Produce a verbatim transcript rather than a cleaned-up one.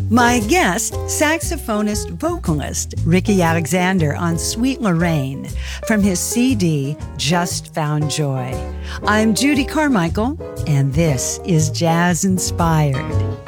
My guest, saxophonist vocalist Ricky Alexander on Sweet Lorraine from his C D, Just Found Joy. I'm Judy Carmichael, and this is Jazz Inspired.